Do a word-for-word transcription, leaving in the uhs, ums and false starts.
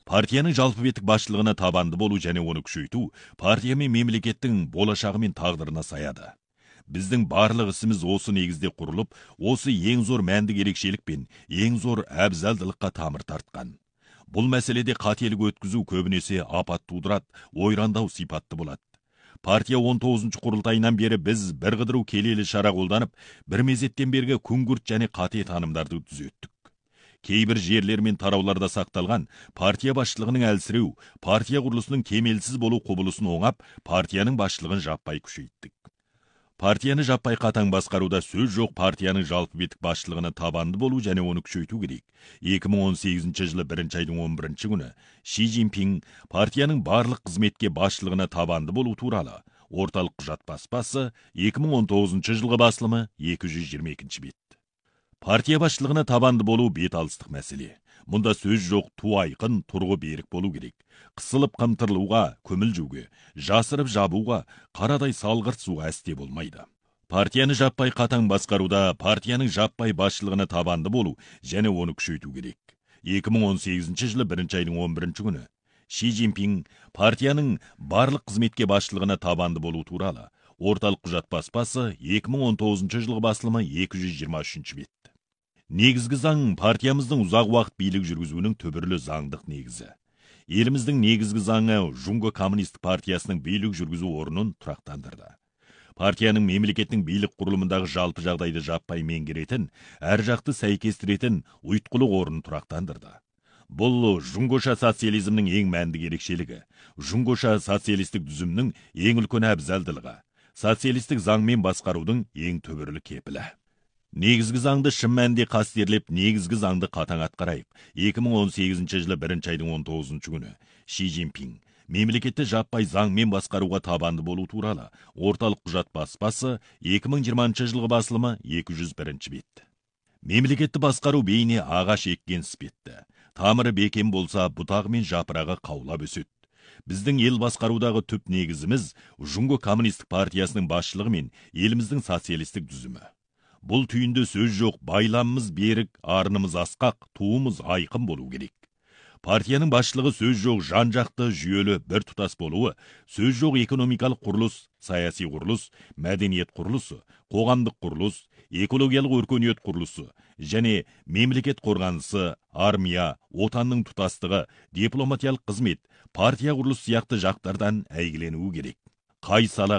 Партияның жалпы беттік басшылығына табанды болу және оны күшейту партия мен мемлекеттің болашағы мен тағдырына саяды. Біздің барлық ісіміз осы негізде құрылып, осы ең зор мәндік ерекшелік пен ең зор әбзалдылыққа тамыр тартқан. Бұл мәселеде қателік өткізу көбінесе апат тудырады, ойрандау сипатты болады. Партия он тоғызыншы құрылтайынан бері біз бір қыдыру келелі шара қолданып, бір мезеттен бергі күңгірт және қате танымдарды түзеттік. Кейбір жерлер мен тарауларда сақталған партия басшылығының әлсіреу, партия құрылысының кемелсіз болу құбылысын оңап, партияның басшылығын жаппай күшейттік. Партияны жаппай қатаң басқаруда сөз жоқ, партияның жалпы беттік басшылығына табанды болу және оны күшейту керек. екі мың он сегізінші жылы бірінші айдың он бірінші күні Ши Цзиньпин партияның барлық қызметке басшылығына табанды болу туралы орталық құжат баспасы екі мың он тоғызыншы жылғы басылымы екі жүз жиырма екінші бет. Партия басшылығына табанды болу бет алыстық мәселе. Мұнда сөз жоқ, ту айқын, тұрғы берік болу керек. Қысылып қымтырылуға, көмілжуге, жасырып жабуға, қарадай салғырт суға әсте болмайды. Партияны жаппай қатаң басқаруда партияның жаппай басшылығына табанды болу және оны күшейту керек. екі мың он сегізінші жылы бірінші айдың он бірінші күні Ши Цзиньпин партияның барлық қызметке басшылығына табанды болу туралы орталық құжат баспасы екі мың он тоғызыншы жылғы басылымы екі жүз жиырма үшінші бет. Негізгі заң партиямыздың ұзақ уақыт билік жүргізуінің түбірлі заңдық негізі. Еліміздің негізгі заңы Жунго коммунистік партиясының билік жүргізу орнын тұрақтандырды. Партияның мемлекеттің билік құрылымындағы жалпы жағдайды жаппай меңгеретін, әр жақты сәйкестіретін ұйытқылық орнын тұрақтандырды. Бұл жунгоша социализмнің ең мәнді ерекшелігі, жунгоша социалистік дүзімнің ең үлкен әбзалдылығы, социалистік заңмен басқарудың ең түбірлі кепілі. Негізгі заңды шын мәнінде қастерлеп, негізгі заңды қатаң атқарайық. екі мың он сегізінші жылы бірінші айдың он тоғызыншы күні Ши Цзиньпин мемлекетті жаппай заңмен басқаруға табанды болу туралы орталық құжат баспасы екі мың жиырмасыншы жылғы басылымы екі жүз бірінші бет. Мемлекетті басқару бейне ағаш еккен іспетті. Тамыры бекем болса, бұтағы мен жапырағы қаулап өседі. Біздің ел басқарудағы түп негізіміз Жунго коммунистік партиясының басшылығы мен еліміздің социалистік дүзімі. Бұл түйінді сөз жоқ, байламымыз берік, арнымыз асқақ, туымыз айқын болу керек. Партияның басшылығы сөз жоқ, жан-жақты жүйелі бір тұтас болуы, сөз жоқ экономикалық құрылыс, саяси құрылыс, мәдениет құрылысы, қоғамдық құрылыс, экологиялық өркениет құрылысы және мемлекет қорғанысы, армия, отанның тұтастығы, дипломатиялық қызмет, партия құрылысы сияқты жақтардан әйгіленуі керек. Қай сала